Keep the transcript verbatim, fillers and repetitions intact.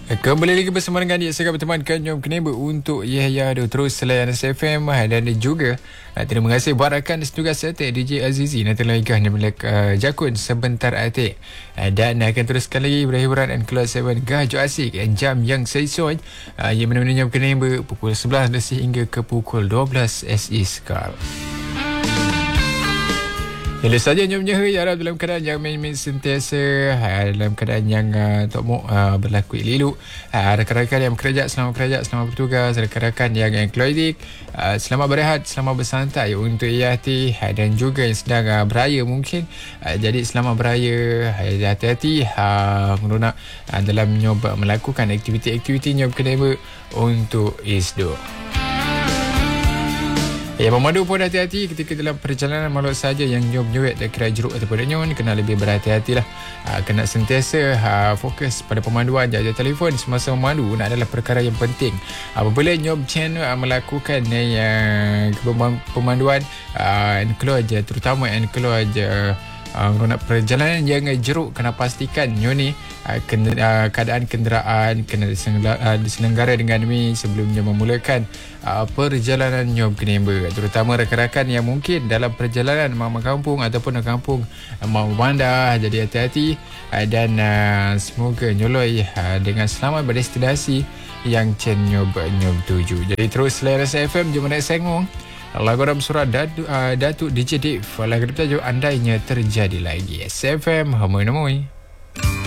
Kembali lagi bersama dengan dia saya berteman Kanyom Keneba untuk Yahya Ado terus selain S F M dan juga uh, terima kasih buat rakan tugas saya D J Azizi nanti lagi kan Melek uh, Jakun sebentar atik uh, dan akan teruskan lagi berhiburan dan kelas tujuh Gajo Asik jam yang sesuai uh, yang mana-mana Nyom Keneba pukul sebelas hingga ke pukul dua belas S E Sekal. Hello saja Nyom Nyaha, ya Arab dalam keadaan yang main-main sentiasa, dalam keadaan yang uh, tak mau uh, berlaku elok. Uh, rakan-rakan yang bekerja, selamat bekerja, selamat bertugas. Rakan-rakan yang yang keluarga, uh, selamat berehat, selamat bersantai untuk Iyati uh, dan juga yang sedang uh, beraya mungkin. Uh, jadi selamat beraya, uh, hati-hati uh, melunak uh, dalam nyoba melakukan aktiviti-aktiviti Nyom Keneba untuk Isdo. Ya, pemandu pun hati-hati ketika dalam perjalanan maklum saja yang nyom-nyuet dan kira jeruk ataupun nyon, kena lebih berhati-hatilah. Ha, kena sentiasa ha, fokus pada pemanduan, jaga telefon semasa memandu adalah perkara yang penting. Apabila nyom channel ha, melakukan yang uh, pemanduan uh, enclosure, terutama enclosure Uh, nak perjalanan yang jeruk, kena pastikan nyo ni uh, kena, uh, keadaan kenderaan kena diselenggara dengan ni sebelumnya memulakan uh, perjalanan Nyom Keneba, terutama rakan-rakan yang mungkin dalam perjalanan mama kampung ataupun kampung uh, mau bandar. Jadi hati-hati uh, dan uh, semoga nyoloi uh, dengan selamat berdestinasi yang Chen Nyob Nyob tuju. Jadi terus selera S F M jom naik sengong lagu dalam surah Datuk, uh, Datuk D J Dave. Lagu bertajuk Andainya Terjadi Lagi. S F M, hamoi-namoi.